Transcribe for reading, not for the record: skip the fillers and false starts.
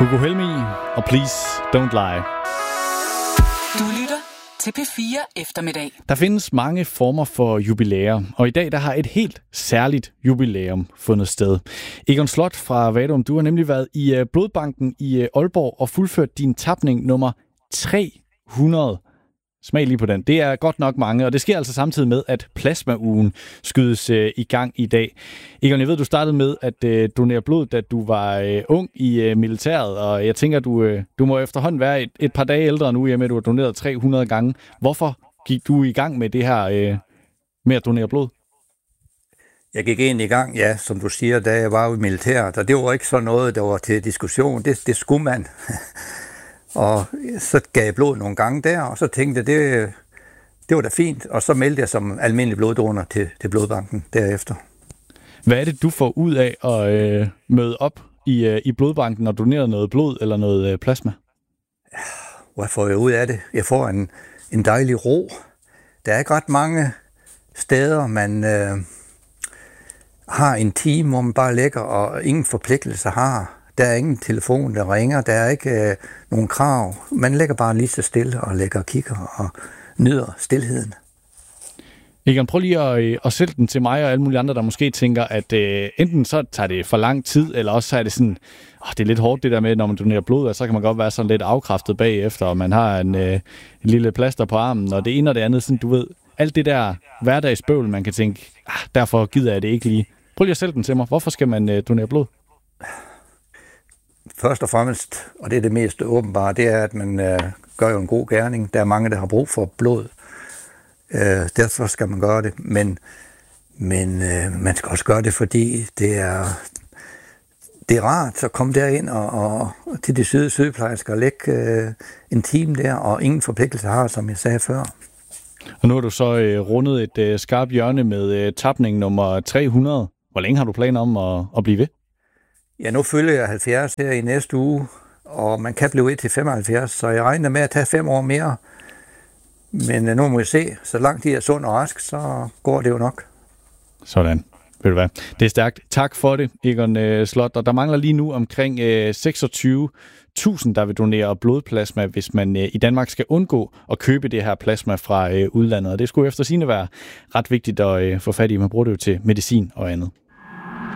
Hugo Helmig og Please Don't Lie. Du lytter til P4 Eftermiddag. Der findes mange former for jubilæer, og i dag der har et helt særligt jubilæum fundet sted. Egon Slot fra Vadum, du har nemlig været i Blodbanken i Aalborg og fuldført din tapning nummer 300. Smag lige på den. Det er godt nok mange, og det sker altså samtidig med, at plasmaugen skydes i gang i dag. Egon, jeg ved, du startede med at donere blod, da du var ung i militæret, og jeg tænker, du må efterhånden være et par dage ældre nu, med at du har doneret 300 gange. Hvorfor gik du i gang med det her med at donere blod? Jeg gik egentlig i gang, ja, som du siger, da jeg var i militæret, og det var ikke sådan noget, der var til diskussion. Det skulle man. Og så gav jeg blod nogle gange der, og så tænkte jeg, det var da fint. Og så meldte jeg som almindelig bloddonor til Blodbanken derefter. Hvad er det, du får ud af at møde op i Blodbanken og donere noget blod eller noget plasma? Hvad får jeg ud af det? Jeg får en dejlig ro. Der er ikke ret mange steder, man har en team, hvor man bare ligger og ingen forpligtelser har. Der er ingen telefon, der ringer. Der er ikke nogen krav. Man ligger bare lige så stille og ligger og kigger og nyder stilheden. Egon, prøv lige at sælge den til mig og alle mulige andre, der måske tænker, at enten så tager det for lang tid, eller også så er det sådan, det er lidt hårdt det der med, når man donerer blod, og så kan man godt være sådan lidt afkræftet bagefter, og man har en lille plaster på armen, og det ene og det andet, sådan, du ved, alt det der hverdagsbøvl, man kan tænke, derfor gider jeg det ikke lige. Prøv lige at sælge den til mig. Hvorfor skal man donere blod? Først og fremmest, og det er det mest åbenbare, det er, at man gør jo en god gerning. Der er mange, der har brug for blod. Derfor skal man gøre det. Men man skal også gøre det, fordi det er rart at komme derind og til de søde sygeplejersker og lægge en time der, og ingen forpligtelse har, som jeg sagde før. Og nu har du så rundet et skarpt hjørne med tapning nummer 300. Hvor længe har du planer om at blive ved? Ja, nu følger jeg 70 her i næste uge, og man kan blive ved til 75, så jeg regner med at tage 5 år mere. Men nu må vi se, så langt de er sund og rask, så går det jo nok. Sådan. Ved du hvad? Det er stærkt. Tak for det, Egon Slot. Og der mangler lige nu omkring 26.000, der vil donere blodplasma, hvis man i Danmark skal undgå at købe det her plasma fra udlandet. Og det skulle efter sigende være ret vigtigt at få fat i. Man bruger det jo til medicin og andet.